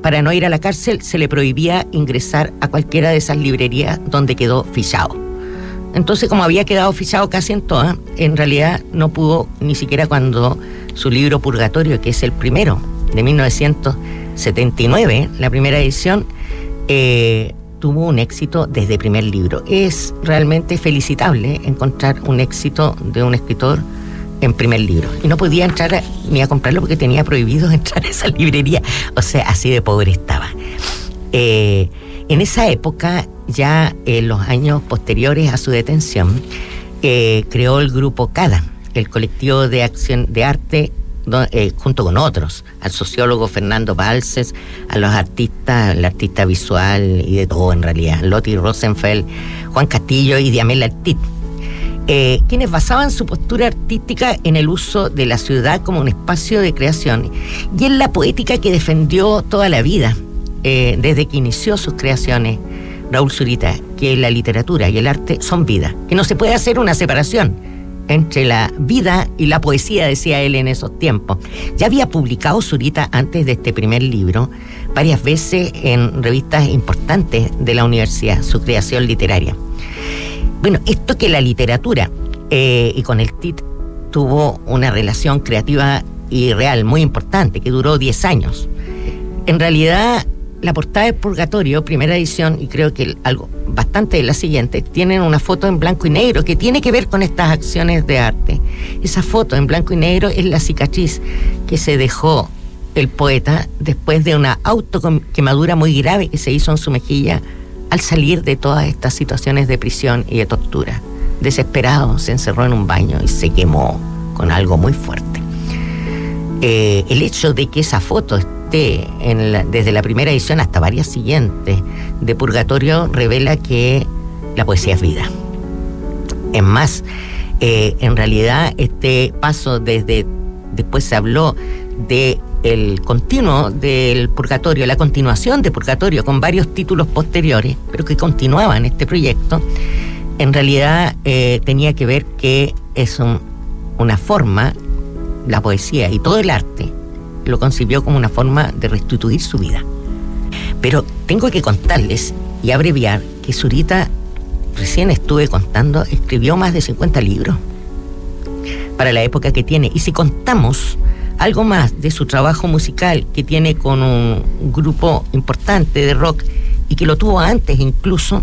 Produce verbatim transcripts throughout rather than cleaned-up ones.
para no ir a la cárcel, se le prohibía ingresar a cualquiera de esas librerías donde quedó fichado. Entonces, como había quedado fichado casi en todas, en realidad no pudo, ni siquiera cuando su libro Purgatorio, que es el primero, de mil novecientos setenta y nueve, la primera edición, eh, tuvo un éxito desde primer libro. Es realmente felicitable encontrar un éxito de un escritor en primer libro. Y no podía entrar a, ni a comprarlo porque tenía prohibido entrar a esa librería. O sea, así de pobre estaba. Eh, en esa época, ya en los años posteriores a su detención, eh, creó el grupo CADA, el colectivo de acción de arte, Eh, junto con otros, al sociólogo Fernando Balces, a los artistas, el artista visual y de todo en realidad, Lotti Rosenfeld, Juan Castillo y Diamel Artit, eh, quienes basaban su postura artística en el uso de la ciudad como un espacio de creación y en la poética que defendió toda la vida, eh, desde que inició sus creaciones Raúl Zurita, que la literatura y el arte son vida, que no se puede hacer una separación entre la vida y la poesía, decía él en esos tiempos. Ya había publicado Zurita antes de este primer libro varias veces en revistas importantes de la universidad, su creación literaria. Bueno, esto que la literatura eh, y con el T I T tuvo una relación creativa y real muy importante, que duró diez años. En realidad, la portada de Purgatorio, primera edición, y creo que algo bastante de la siguiente, tienen una foto en blanco y negro que tiene que ver con estas acciones de arte. Esa foto en blanco y negro es la cicatriz que se dejó el poeta después de una autoquemadura muy grave que se hizo en su mejilla al salir de todas estas situaciones de prisión y de tortura. Desesperado, se encerró en un baño y se quemó con algo muy fuerte. Eh, el hecho de que esa foto En la, desde la primera edición hasta varias siguientes de Purgatorio revela que la poesía es vida. Es más, eh, en realidad este paso desde, después se habló de el continuo del Purgatorio, la continuación de Purgatorio con varios títulos posteriores, pero que continuaban este proyecto, en realidad eh, tenía que ver que es un, una forma, la poesía y todo el arte lo concibió como una forma de restituir su vida. Pero tengo que contarles y abreviar que Zurita, recién estuve contando, escribió más de cincuenta libros para la época que tiene. Y si contamos algo más de su trabajo musical que tiene con un grupo importante de rock y que lo tuvo antes incluso,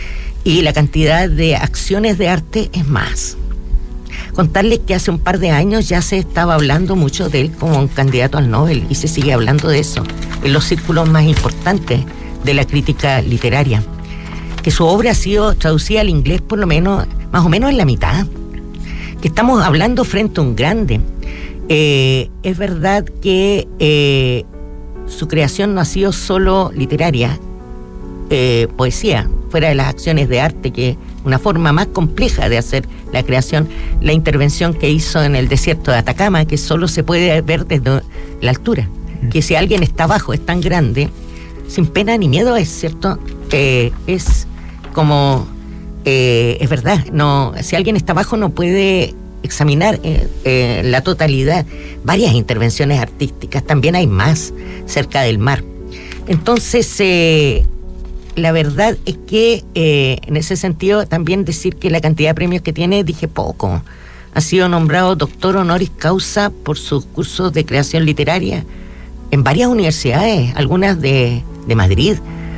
y la cantidad de acciones de arte es más. Contarles que hace un par de años ya se estaba hablando mucho de él como un candidato al Nobel y se sigue hablando de eso en los círculos más importantes de la crítica literaria, que su obra ha sido traducida al inglés por lo menos, más o menos en la mitad, que estamos hablando frente a un grande. Eh, es verdad que eh, su creación no ha sido solo literaria, eh, poesía, fuera de las acciones de arte, que una forma más compleja de hacer la creación, la intervención que hizo en el desierto de Atacama, que solo se puede ver desde la altura, que si alguien está abajo es tan grande, sin pena ni miedo, es cierto, eh, es como, eh, es verdad, no, si alguien está abajo no puede examinar eh, eh, la totalidad, varias intervenciones artísticas, también hay más cerca del mar. Entonces, eh, la verdad es que eh, en ese sentido también decir que la cantidad de premios que tiene, dije poco. Ha sido nombrado doctor honoris causa por sus cursos de creación literaria en varias universidades, algunas de, de Madrid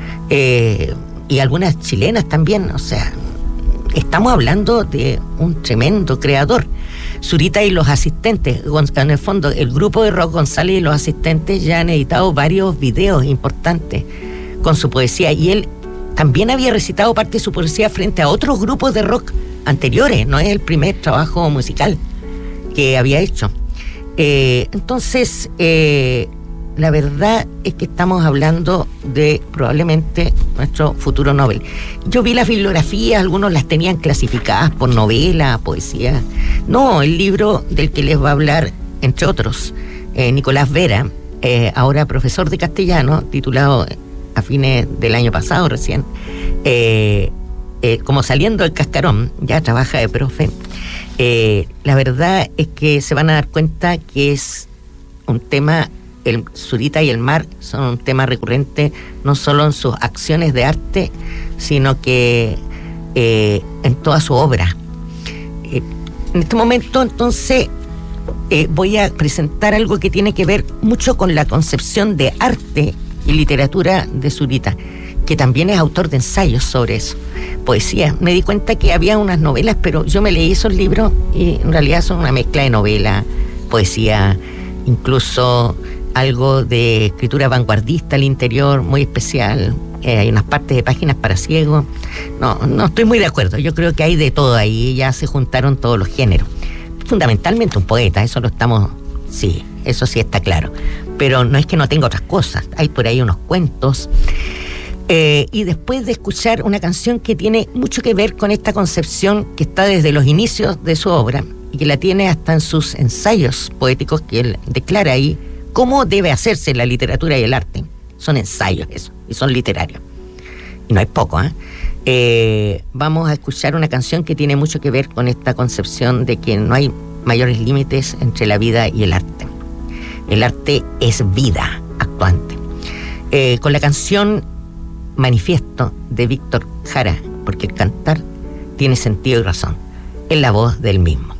eh, y algunas chilenas también. O sea, estamos hablando de un tremendo creador. Zurita y los asistentes, en el fondo el grupo de rock González y los asistentes ya han editado varios videos importantes con su poesía, y él también había recitado parte de su poesía frente a otros grupos de rock anteriores, no es el primer trabajo musical que había hecho. Eh, entonces, eh, la verdad es que estamos hablando de probablemente nuestro futuro Nobel. Yo vi las bibliografías, algunos las tenían clasificadas por novela, poesía. No, el libro del que les va a hablar, entre otros, eh, Nicolás Vera, eh, ahora profesor de castellano, titulado a fines del año pasado recién, eh, eh, como saliendo del cascarón, ya trabaja de profe. Eh, la verdad es que se van a dar cuenta que es un tema el Zurita y el mar son un tema recurrente no solo en sus acciones de arte, sino que eh, en toda su obra. Eh, en este momento, entonces, eh, voy a presentar algo que tiene que ver mucho con la concepción de arte y literatura de Zurita, que también es autor de ensayos sobre eso, poesía. Me di cuenta que había unas novelas, pero yo me leí esos libros y en realidad son una mezcla de novela, poesía, incluso algo de escritura vanguardista al interior, muy especial. Eh, hay unas partes de páginas para ciegos. No, no estoy muy de acuerdo. Yo creo que hay de todo ahí, ya se juntaron todos los géneros. Fundamentalmente un poeta, eso lo estamos, sí, eso sí está claro. Pero no es que no tenga otras cosas, hay por ahí unos cuentos. Eh, y después de escuchar una canción que tiene mucho que ver con esta concepción que está desde los inicios de su obra y que la tiene hasta en sus ensayos poéticos, que él declara ahí cómo debe hacerse la literatura y el arte. Son ensayos eso, y son literarios. Y no hay poco, ¿eh? Eh, vamos a escuchar una canción que tiene mucho que ver con esta concepción de que no hay mayores límites entre la vida y el arte. El arte es vida actuante. Eh, con la canción Manifiesto de Víctor Jara, porque el cantar tiene sentido y razón, en la voz del mismo.